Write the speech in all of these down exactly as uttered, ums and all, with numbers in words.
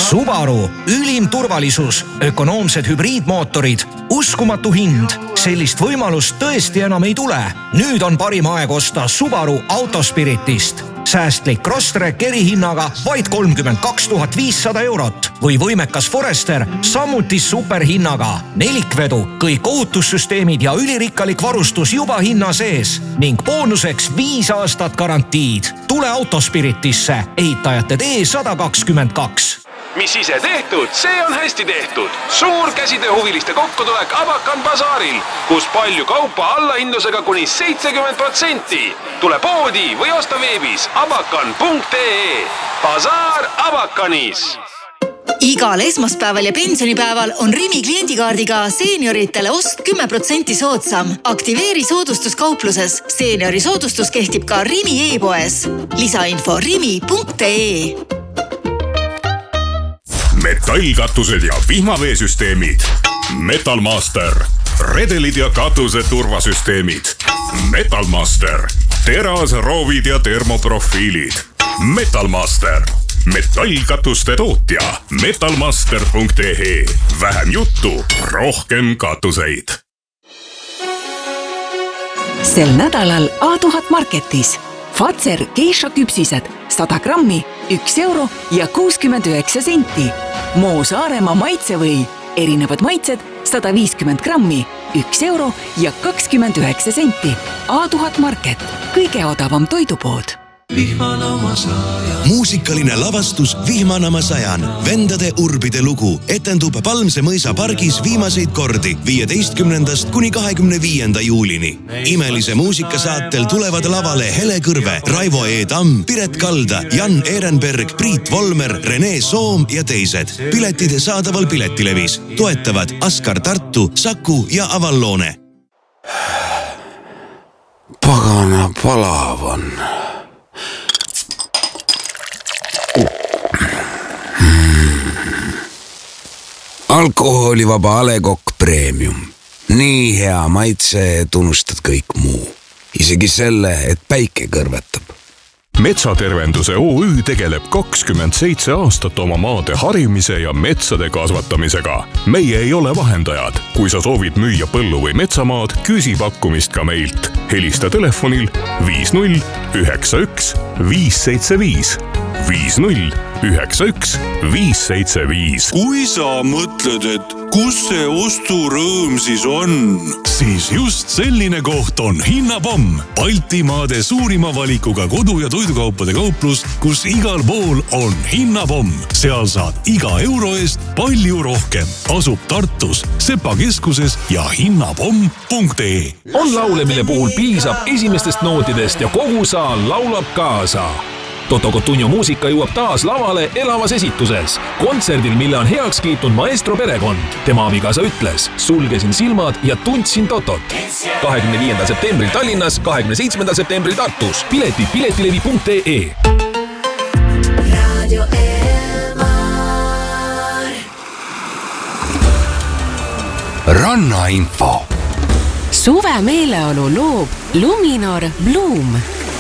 Subaru, ülim turvalisus, ökonoomsed hübriidmootorid, uskumatu hind. Sellist võimalust tõesti enam ei tule. Nüüd on parim aeg osta Subaru Autospiritist. Säästlik Crosstrek erihinnaga vaid kolmkümmend kaks tuhat viissada eurot või võimekas Forester samuti superhinnaga. Nelikvedu, kõik ohutussüsteemid ja ülirikkalik varustus juba hinna sees ning boonuseks viis aastat garantiid. Tule Autospiritisse, ehitajate tee sada kakskümmend kaks. Mis ise tehtud, see on hästi tehtud. Suur käsitööhuviliste kokkutulek Abakan basaaril, kus palju kaupa allahindlusega kuni seitsekümmend protsenti. Tule poodi või osta veebis abakan punkt ee. Basaar Abakanis. Igal esmaspäeval ja pensionipäeval on Rimi kliendikaardiga seenioritele ost kümme protsenti soodsam. Aktiveeri soodustus kaupluses. Seeniori soodustus kehtib ka Rimi e-poes. Lisainfo rimi punkt ee. Metallkatused ja vihmaveesüsteemid. Metalmaster. Redelid ja katuse turvasüsteemid. Metalmaster. Terasroovid ja termoprofiilid. Metalmaster. Metallkatuste tootja. metalmaster punkt ee. Vähem juttu, rohkem katuseid. Sel nädalal A tuhat Marketis. Fazer geisha küpsised sada grammi, üks euro ja kuuskümmend üheksa senti. Moo Saaremaa maitsevõi, erinevad maitsed sada viiskümmend grammi, üks euro ja kakskümmend üheksa senti. A tuhat Market, kõige odavam toidupood. Muusikaline lavastus Vihmanama sajan. Vendade urbide lugu etendub Palmse mõisa pargis viimaseid kordi viieteistkümnendast kuni kahekümne viienda juulini. Imelise muusikasaatel tulevad lavale Hele Kõrve, Raivo E. Tamm, Piret Kalda, Jan Ehrenberg, Priit Volmer, Rene Soom ja teised. Piletid saadaval Piletilevis. Toetavad Askar Tartu, Saku ja Avalloone. Pagana palav on. Alkoholivaba Alekokk Premium. Nii hea maitse, tunnustad kõik muu. Isegi selle, et päike kõrvetab. Metsatervenduse O Ü tegeleb kakskümmend seitse aastat oma maade harimise ja metsade kasvatamisega. Meie ei ole vahendajad. Kui sa soovid müüa põllu või metsamaad, küsi pakkumist ka meilt. Helista telefonil viis null üheksa üks viis seitse viis. viis null üheksa üks viis seitse viis. Kui sa mõtled, et kus see osturõõm siis on? Siis just selline koht on Hinnapomm. Baltimaade suurima valikuga kodu- ja toidukaupade kauplus, kus igal pool on Hinnapomm. Seal saad iga euro eest palju rohkem. Asub Tartus, Sepa keskuses ja hinnapomm punkt ee. On laule, mille puhul piisab esimestest nootidest ja kogu saal laulab kaasa. Toto Cotugno muusika jõuab taas lavale elavas esituses. Kontserdil, mille on heaks kiitnud maestro perekond. Tema abikaasa ütles, sulgesin silmad ja tundsin Totot. kahekümne viiendal septembril Tallinnas, kahekümne seitsmendal septembril Tartus. Pileti piletilevi punkt ee. Radio Elmar. Rannainfo. Suve meeleolu loob Luminor Bloom.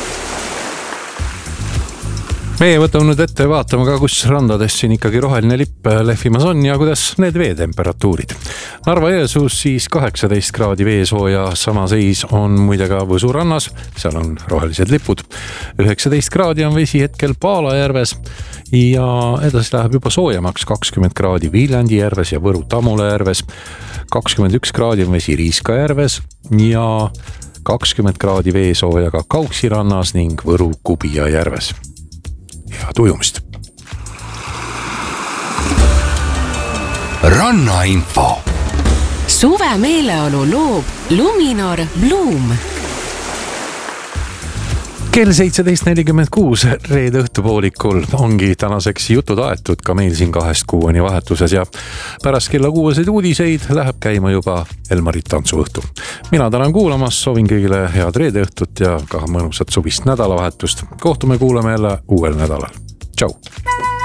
Meie võtame nüüd ette ja vaatame ka, kus randades siin ikkagi roheline lipp lehvimas on ja kuidas need veetemperatuurid. Narva-Jõesuus siis kaheksateist kraadi veesooja, sama seis on muide ka Võsu rannas, seal on rohelised lipud. üheksateist kraadi on vesi hetkel Paalajärves ja edasi läheb juba soojamaks kakskümmend kraadi Viljandi järves ja Võru Tamule järves, kakskümmend üks kraadi on vesi Riiska järves ja kakskümmend kraadi veesooja ka Kauksi rannas ning Võru Kubija järves. Ja tujumist. Rannainfo. Suve meeleolu loob Luminor Bloom. Kell seitseteist nelikümmend kuus reede õhtupoolikul ongi tänaseks jutud aetud ka meil siin kahest kuueni vahetuses ja pärast kella kuueseid uudiseid läheb käima juba Elmarit tantsuõhtu. Mina tänan kuulamas, soovin kõigile head reede õhtut ja ka mõnusat suvist nädalavahetust. Kohtume kuuleme jälle uuel nädalal. Tšau!